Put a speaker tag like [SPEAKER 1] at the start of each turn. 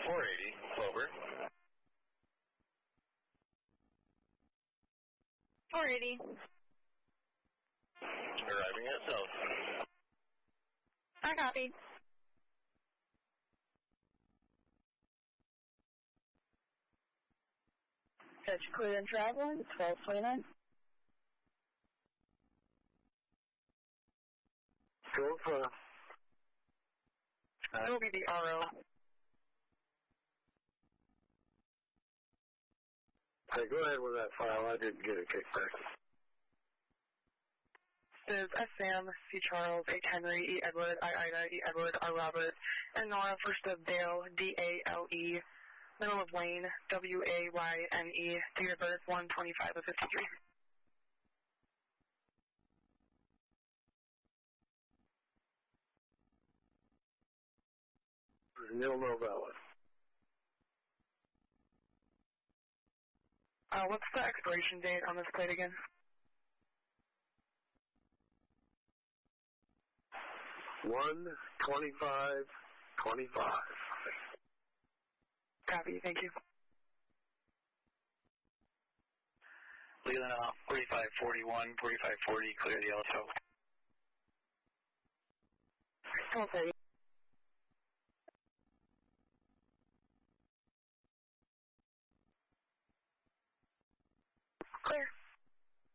[SPEAKER 1] 480, Clover.
[SPEAKER 2] 480.
[SPEAKER 1] Arriving at zone.
[SPEAKER 2] I copy.
[SPEAKER 3] Catch clear and traveling, 1229.
[SPEAKER 4] Go for
[SPEAKER 2] It will be the RO.
[SPEAKER 4] Hey, go ahead with that file. I didn't get a kickback.
[SPEAKER 2] This is S. Sam, C. Charles, H. Henry, E. Edward, I. Ida, E. Edward, R. Robert, and Nora, first of Dale, D-A-L-E, middle of Wayne, W-A-Y-N-E, date of birth 1/25 of 53.
[SPEAKER 4] Nil Novella.
[SPEAKER 2] What's the expiration date on this plate again?
[SPEAKER 4] 1/25/25.
[SPEAKER 2] Copy, thank you.
[SPEAKER 1] Leland off 4541, 4540, clear the LTO.
[SPEAKER 3] Okay.